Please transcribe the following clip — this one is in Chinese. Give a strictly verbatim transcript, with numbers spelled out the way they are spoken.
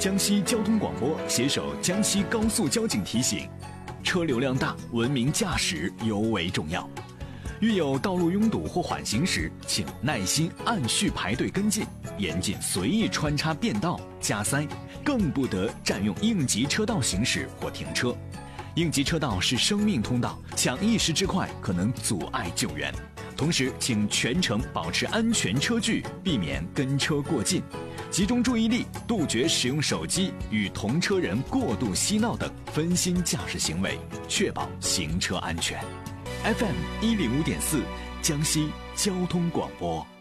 江西交通广播携手江西高速交警提醒：车流量大，文明驾驶尤为重要。遇有道路拥堵或缓行时，请耐心按序排队跟进，严禁随意穿插变道、加塞，更不得占用应急车道行驶或停车。应急车道是生命通道，抢一时之快可能阻碍救援。同时，请全程保持安全车距，避免跟车过近，集中注意力，杜绝使用手机与同车人过度嬉闹等分心驾驶行为，确保行车安全。F M 一零五点四，江西交通广播。